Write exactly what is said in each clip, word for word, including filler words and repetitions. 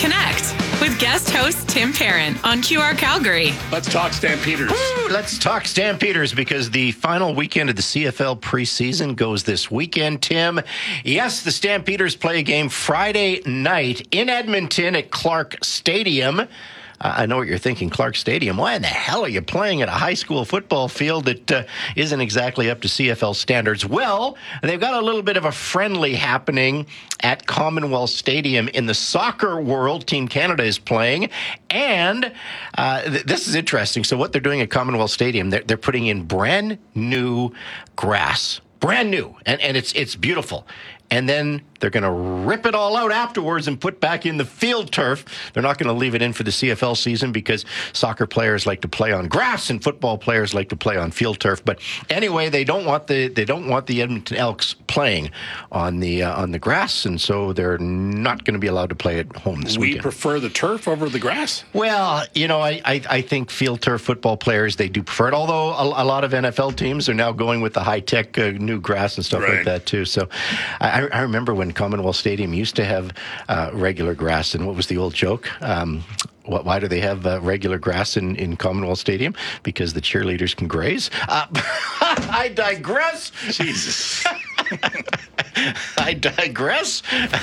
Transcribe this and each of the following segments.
Connect with guest host Tim Parent on Q R Calgary. Let's talk Stampeders. Woo, let's talk Stampeders because the final weekend of the C F L preseason goes this weekend, Tim. Yes, the Stampeders play a game Friday night in Edmonton at Clark Stadium. Uh, I know what you're thinking, Clark Stadium. Why in the hell are you playing at a high school football field that uh, isn't exactly up to C F L standards? Well, they've got a little bit of a friendly happening at Commonwealth Stadium in the soccer world. Team Canada is playing. And uh, th- this is interesting. So what they're doing at Commonwealth Stadium, they're, they're putting in brand new grass. Brand new. And, and it's it's beautiful. And then they're going to rip it all out afterwards and put back in the field turf. They're not going to leave it in for the C F L season because soccer players like to play on grass and football players like to play on field turf. But anyway, they don't want the they don't want the Edmonton Elks playing on the uh, on the grass, and so they're not going to be allowed to play at home this we weekend. We prefer the turf over the grass? Well, you know, I, I, I think field turf football players, they do prefer it, although a, a lot of N F L teams are now going with the high-tech uh, new grass and stuff right. like that, too. So I, I remember when Commonwealth Stadium used to have uh, regular grass, and what was the old joke? Um, what, why do they have uh, regular grass in, in Commonwealth Stadium? Because the cheerleaders can graze. Uh, I digress. Jesus. I digress.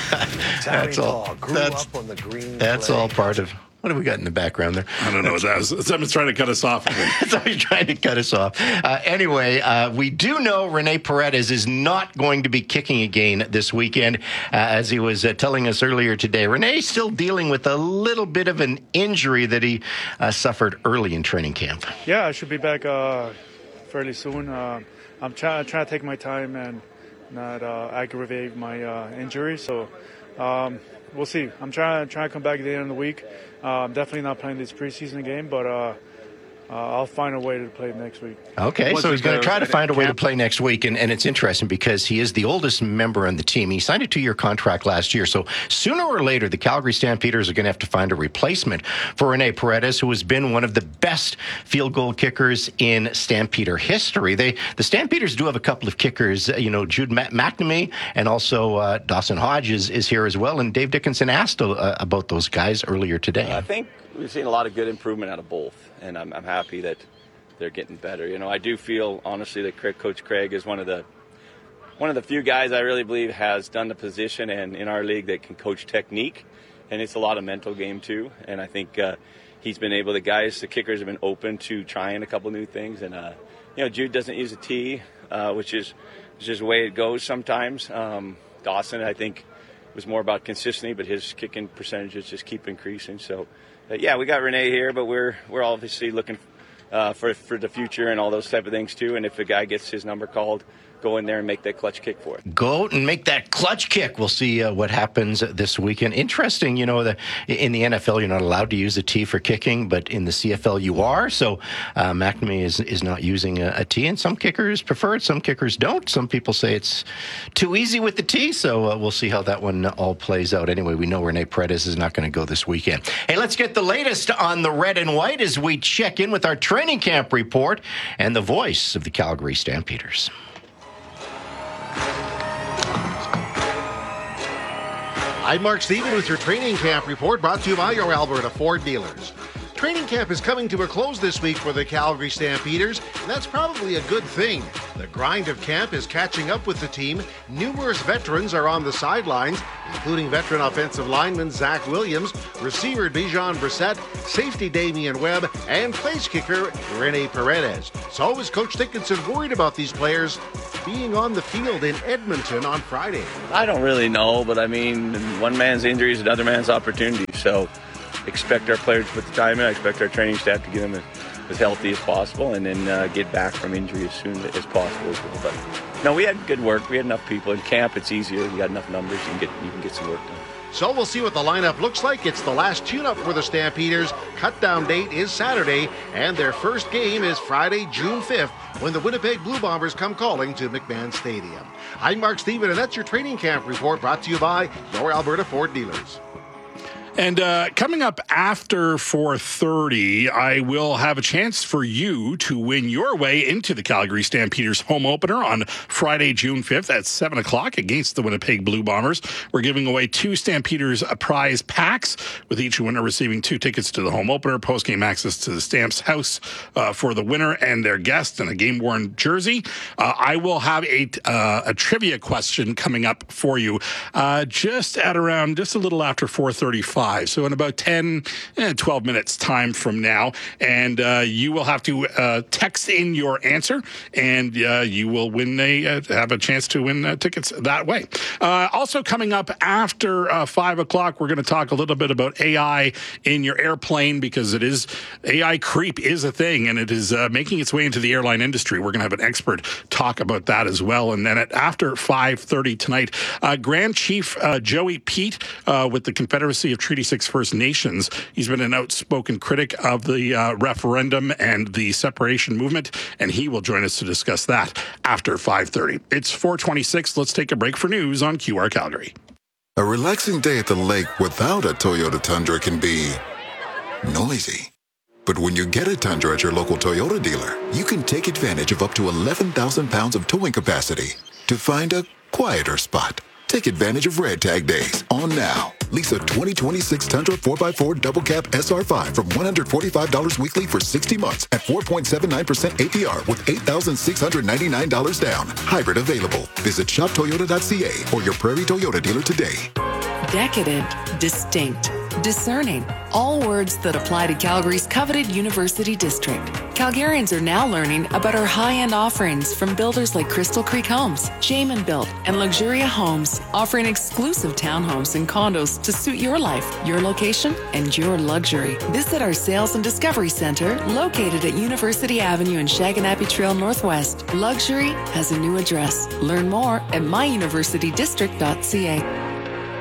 That's all. Grew That's, up on the green that's play. all part of... What have we got in the background there? I don't know. That was, someone's trying to cut us off. Somebody's trying to cut us off. Uh, anyway, uh, we do know Rene Paredes is not going to be kicking again this weekend, uh, as he was uh, telling us earlier today. Rene's still dealing with a little bit of an injury that he uh, suffered early in training camp. Yeah, I should be back uh, fairly soon. Uh, I'm trying trying to take my time and not uh, aggravate my uh, injury. So um, we'll see. I'm trying trying to come back at the end of the week. Uh, I'm definitely not playing this preseason game, but uh, uh, I'll find a way to play next week. Okay, so he's going to try to find a way to play next week, and, and it's interesting because he is the oldest member on the team. He signed a two-year contract last year, so sooner or later, the Calgary Stampeders are going to have to find a replacement for Rene Paredes, who has been one of the best field goal kickers in Stampeder history. They The Stampeders do have a couple of kickers, you know, Jude McNamee, and also uh, Dawson Hodge is, is here as well, and Dave Dickinson asked uh, about those guys earlier today. I think we've seen a lot of good improvement out of both, and I'm, I'm happy that they're getting better. You know, I do feel honestly that Craig, Coach Craig is one of the one of the few guys I really believe has done the position and in our league that can coach technique, and it's a lot of mental game too. And I think uh, he's been able. The guys, the kickers, have been open to trying a couple new things. And uh, you know, Jude doesn't use a tee, uh, which is just the way it goes sometimes. Um, Dawson, I think, was more about consistency, but his kicking percentages just keep increasing. So, uh, yeah, we got Rene here, but we're we're obviously looking uh, for for the future and all those type of things too. And if a guy gets his number called, go in there and make that clutch kick for it. Go out and make that clutch kick. We'll see uh, what happens this weekend. Interesting, you know, the, in the N F L, you're not allowed to use a tee for kicking, but in the C F L, you are. So uh, McNamee is, is not using a, a tee, and some kickers prefer it, some kickers don't. Some people say it's too easy with the tee, so uh, we'll see how that one all plays out. Anyway, we know Rene Paredes is not going to go this weekend. Hey, let's get the latest on the red and white as we check in with our training camp report and the voice of the Calgary Stampeders. I'm Mark Stephen with your training camp report brought to you by your Alberta Ford dealers. Training camp is coming to a close this week for the Calgary Stampeders, and that's probably a good thing. The grind of camp is catching up with the team. Numerous veterans are on the sidelines, including veteran offensive lineman Zach Williams, receiver Bijan Brissett, safety Damian Webb, and place kicker Rene Paredes. So is Coach Dickinson worried about these players being on the field in Edmonton on Friday? I don't really know, but I mean, one man's injury is another man's opportunity. So expect our players to put the time in. I expect our training staff to get them as, as healthy as possible and then uh, get back from injury as soon as possible as well. But no, we had good work. We had enough people. In camp, it's easier. You got enough numbers. You can get, you can get some work done. So we'll see what the lineup looks like. It's the last tune-up for the Stampeders. Cut-down date is Saturday, and their first game is Friday, June fifth, when the Winnipeg Blue Bombers come calling to McMahon Stadium. I'm Mark Stephen, and that's your training camp report brought to you by your Alberta Ford dealers. And uh, coming up after four thirty, I will have a chance for you to win your way into the Calgary Stampeders home opener on Friday, June fifth at seven o'clock against the Winnipeg Blue Bombers. We're giving away two Stampeders prize packs, with each winner receiving two tickets to the home opener, post-game access to the Stamps house uh, for the winner and their guest, and a game-worn jersey. Uh, I will have a, uh, a trivia question coming up for you uh, just at around, just a little after four thirty-five. So in about ten, twelve minutes time from now. And uh, you will have to uh, text in your answer, and uh, you will win a, uh, have a chance to win uh, tickets that way. Uh, also coming up after uh, five o'clock, we're going to talk a little bit about A I in your airplane, because it is, A I creep is a thing, and it is uh, making its way into the airline industry. We're going to have an expert talk about that as well. And then at after five thirty tonight, uh, Grand Chief uh, Joey Pete uh, with the Confederacy of Treaty six First Nations. He's been an outspoken critic of the uh, referendum and the separation movement, and he will join us to discuss that after five thirty. It's four twenty-six. Let's take a break for news on Q R Calgary. A relaxing day at the lake without a Toyota Tundra can be noisy. But when you get a Tundra at your local Toyota dealer, you can take advantage of up to eleven thousand pounds of towing capacity to find a quieter spot. Take advantage of Red Tag Days on now. Lease a twenty twenty-six Tundra four by four Double Cab S R five from one hundred forty-five dollars weekly for sixty months at four point seven nine percent A P R with eight thousand six hundred ninety-nine dollars down. Hybrid available. Visit shop toyota dot c a or your Prairie Toyota dealer today. Decadent, distinct, discerning. All words that apply to Calgary's coveted University District. Calgarians are now learning about our high-end offerings from builders like Crystal Creek Homes, Jamin Built, and Luxuria Homes, offering exclusive townhomes and condos to suit your life, your location, and your luxury. Visit our Sales and Discovery Center, located at University Avenue and Shaganappy Trail Northwest. Luxury has a new address. Learn more at my university district dot c a.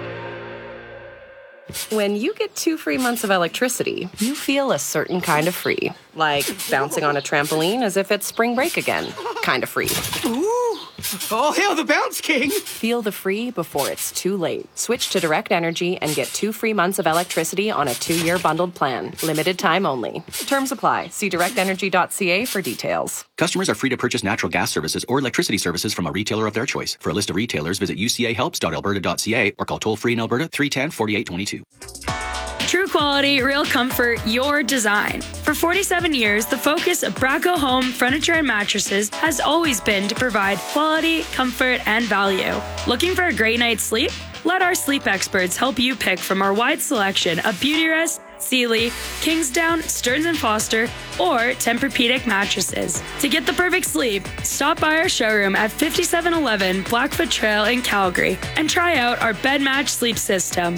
When you get two free months of electricity, you feel a certain kind of free. Like bouncing on a trampoline as if it's spring break again. Kind of free. Ooh! Oh, hail the Bounce King! Feel the free before it's too late. Switch to Direct Energy and get two free months of electricity on a two-year bundled plan. Limited time only. Terms apply. See direct energy dot c a for details. Customers are free to purchase natural gas services or electricity services from a retailer of their choice. For a list of retailers, visit u c a helps dot alberta dot c a or call toll-free in Alberta three one zero, four eight two two. True quality, real comfort, your design. For forty-seven years, the focus of Braco Home Furniture and Mattresses has always been to provide quality, comfort, and value. Looking for a great night's sleep? Let our sleep experts help you pick from our wide selection of Beautyrest, Sealy, Kingsdown, Stearns and Foster, or Tempur-Pedic mattresses. To get the perfect sleep, stop by our showroom at fifty-seven eleven Blackfoot Trail in Calgary and try out our bed match sleep system.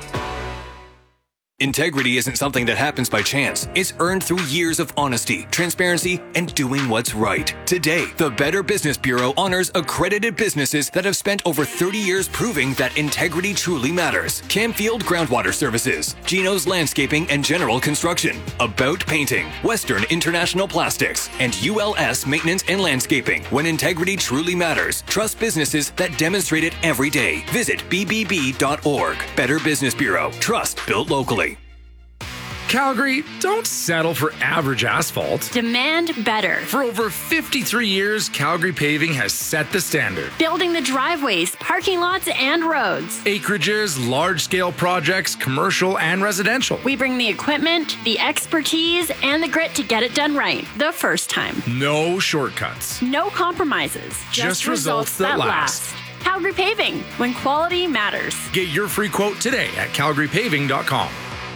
Integrity isn't something that happens by chance. It's earned through years of honesty, transparency, and doing what's right. Today, the Better Business Bureau honors accredited businesses that have spent over thirty years proving that integrity truly matters. Camfield Groundwater Services, Geno's Landscaping and General Construction, About Painting, Western International Plastics, and U L S Maintenance and Landscaping. When integrity truly matters, trust businesses that demonstrate it every day. Visit b b b dot org. Better Business Bureau. Trust built locally. Calgary, don't settle for average asphalt. Demand better. For over fifty-three years, Calgary Paving has set the standard. Building the driveways, parking lots, and roads. Acreages, large-scale projects, commercial and residential. We bring the equipment, the expertise, and the grit to get it done right the first time. No shortcuts. No compromises. Just, Just results, results that, that last. last. Calgary Paving, when quality matters. Get your free quote today at calgary paving dot com.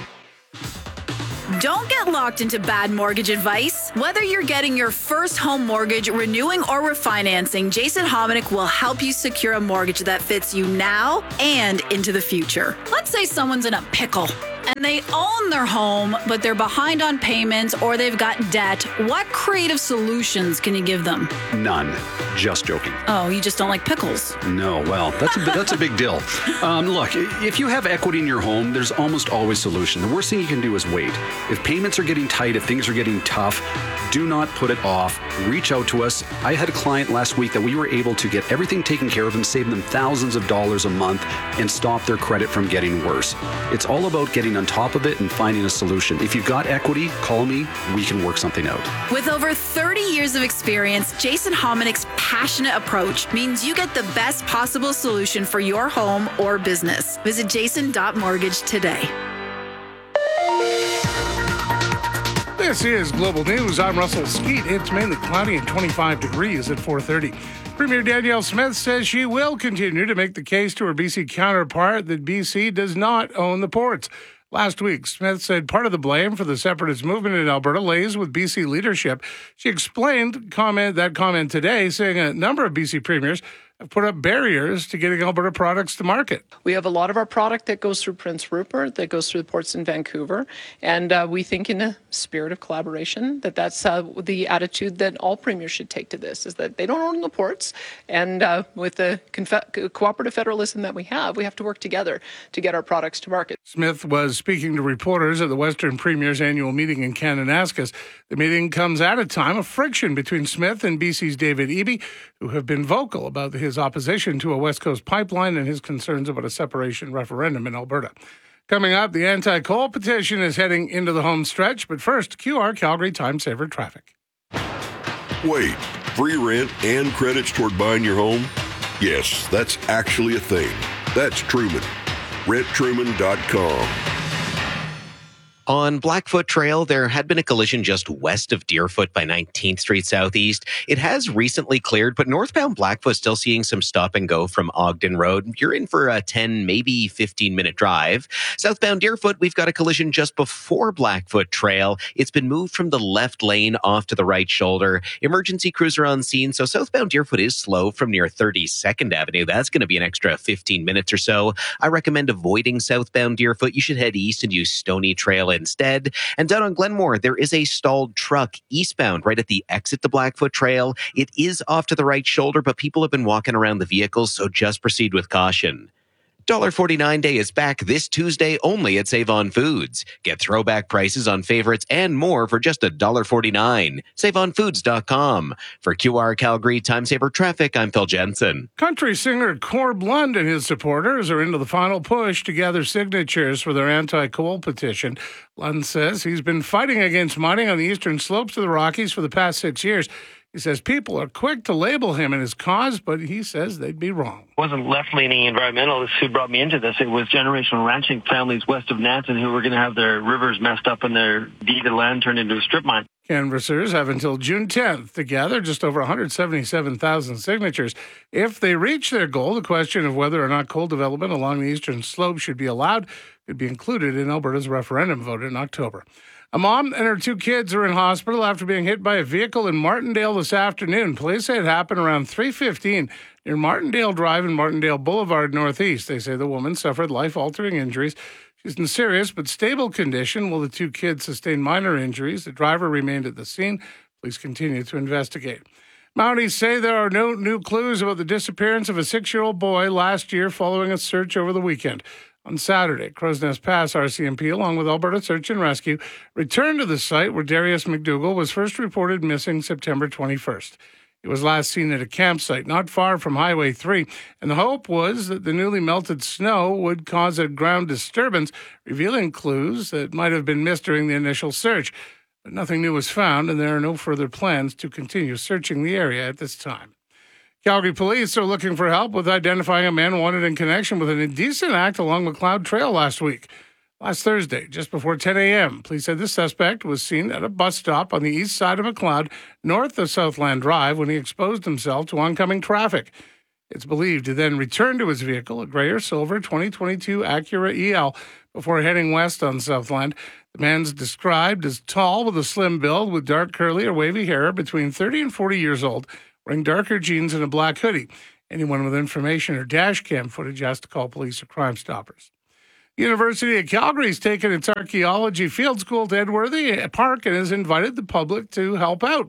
Don't get locked into bad mortgage advice. Whether you're getting your first home mortgage, renewing, or refinancing, Jason Hominick will help you secure a mortgage that fits you now and into the future. Let's say someone's in a pickle and they own their home, but they're behind on payments or they've got debt. What creative solutions can you give them? None. Just joking. Oh, you just don't like pickles. No, well, that's a, that's a big deal. Um, look, if you have equity in your home, there's almost always a solution. The worst thing you can do is wait. If payments are getting tight, if things are getting tough, do not put it off. Reach out to us. I had a client last week that we were able to get everything taken care of and save them thousands of dollars a month and stop their credit from getting worse. It's all about getting on top of it and finding a solution. If you've got equity, call me. We can work something out. With over thirty years of experience, Jason Hominick's passionate approach means you get the best possible solution for your home or business. Visit jason dot mortgage today. This is Global News. I'm Russell Skeet. It's mainly cloudy and twenty-five degrees at four thirty. Premier Danielle Smith says she will continue to make the case to her B C counterpart that B C does not own the ports. Last week, Smith said part of the blame for the separatist movement in Alberta lays with B C leadership. She explained comment that comment today, saying a number of B C premiers have put up barriers to getting Alberta products to market. We have a lot of our product that goes through Prince Rupert, that goes through the ports in Vancouver, and uh, we think in a spirit of collaboration that that's uh, the attitude that all premiers should take to this, is that they don't own the ports, and uh, with the confe- cooperative federalism that we have, we have to work together to get our products to market. Smith was speaking to reporters at the Western Premier's annual meeting in Kananaskis. The meeting comes at a time of friction between Smith and B C's David Eby, who have been vocal about his opposition to a West Coast pipeline and his concerns about a separation referendum in Alberta. Coming up, the anti-coal petition is heading into the home stretch, but first, Q R Calgary Time Saver traffic. Wait, free rent and credits toward buying your home? Yes, that's actually a thing. That's Truman. rent truman dot com. On Blackfoot Trail, there had been a collision just west of Deerfoot by nineteenth Street Southeast. It has recently cleared, but northbound Blackfoot still seeing some stop and go from Ogden Road. You're in for a ten, maybe fifteen minute drive. Southbound Deerfoot, we've got a collision just before Blackfoot Trail. It's been moved from the left lane off to the right shoulder. Emergency crews are on scene, so southbound Deerfoot is slow from near thirty-second Avenue. That's going to be an extra fifteen minutes or so. I recommend avoiding southbound Deerfoot. You should head east and use Stony Trail instead. And down on Glenmore, there is a stalled truck eastbound right at the exit to Blackfoot Trail. It is off to the right shoulder, but people have been walking around the vehicles, so just proceed with caution. one dollar forty-nine Day is back this Tuesday only at Save On Foods. Get throwback prices on favorites and more for just one dollar forty-nine. save on foods dot com. For Q R Calgary Time Saver Traffic, I'm Phil Jensen. Country singer Corb Lund and his supporters are into the final push to gather signatures for their anti-coal petition. Lund says he's been fighting against mining on the eastern slopes of the Rockies for the past six years. He says people are quick to label him and his cause, but he says they'd be wrong. It wasn't left-leaning environmentalists who brought me into this. It was generational ranching families west of Nanton who were going to have their rivers messed up and their deeded land turned into a strip mine. Canvassers have until June tenth to gather just over one hundred seventy-seven thousand signatures. If they reach their goal, the question of whether or not coal development along the eastern slope should be allowed could be included in Alberta's referendum vote in October. A mom and her two kids are in hospital after being hit by a vehicle in Martindale this afternoon. Police say it happened around three fifteen near Martindale Drive and Martindale Boulevard Northeast. They say the woman suffered life-altering injuries. She's in serious but stable condition, while the two kids sustained minor injuries. The driver remained at the scene. Police continue to investigate. Mounties say there are no new clues about the disappearance of a six-year-old boy last year following a search over the weekend. On Saturday, Crowsnest Pass R C M P, along with Alberta Search and Rescue, returned to the site where Darius McDougall was first reported missing September twenty-first. He was last seen at a campsite not far from Highway three, and the hope was that the newly melted snow would cause a ground disturbance, revealing clues that might have been missed during the initial search. But nothing new was found, and there are no further plans to continue searching the area at this time. Calgary police are looking for help with identifying a man wanted in connection with an indecent act along McLeod Trail last week. Last Thursday, just before ten a.m., police said the suspect was seen at a bus stop on the east side of McLeod, north of Southland Drive, when he exposed himself to oncoming traffic. It's believed he then returned to his vehicle, a gray or silver twenty twenty-two Acura E L, before heading west on Southland. The man's described as tall with a slim build with dark curly or wavy hair, between thirty and forty years old, wearing darker jeans and a black hoodie. Anyone with information or dash cam footage has to call police or Crime Stoppers. The University of Calgary has taken its archaeology field school to Edworthy Park and has invited the public to help out.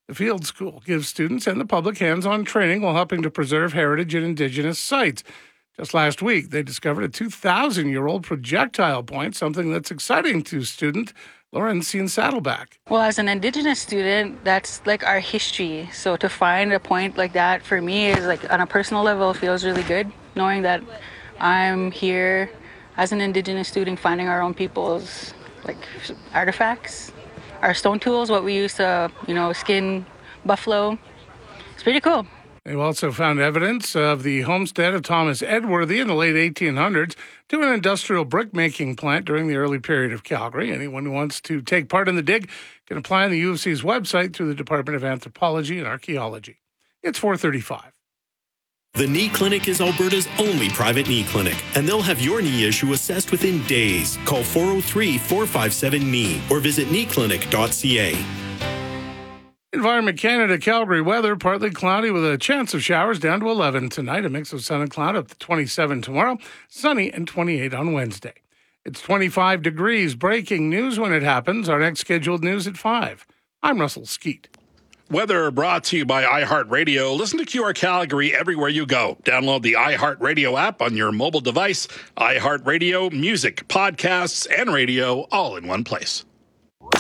The Field School gives students and the public hands-on training while helping to preserve heritage and Indigenous sites. Just last week, they discovered a two thousand year old projectile point, something that's exciting to student Laurentine Saddleback. Well, as an Indigenous student, that's like our history. So to find a point like that for me is like on a personal level feels really good, knowing that I'm here as an Indigenous student finding our own people's like artifacts, our stone tools, what we use to, you know, skin buffalo. It's pretty cool. They've also found evidence of the homestead of Thomas Edworthy in the late eighteen hundreds to an industrial brick-making plant during the early period of Calgary. Anyone who wants to take part in the dig can apply on the U of C's website through the Department of Anthropology and Archaeology. It's four thirty-five. The Knee Clinic is Alberta's only private knee clinic, and they'll have your knee issue assessed within days. Call four oh three, four five seven, K N E E or visit knee clinic dot c a. Environment Canada Calgary weather, partly cloudy with a chance of showers down to eleven tonight. A mix of sun and cloud up to twenty-seven tomorrow. Sunny and twenty-eight on Wednesday. It's twenty-five degrees. Breaking news when it happens. Our next scheduled news at five. I'm Russell Skeet. Weather brought to you by iHeartRadio. Listen to Q R Calgary everywhere you go. Download the iHeartRadio app on your mobile device. iHeartRadio, music, podcasts, and radio all in one place.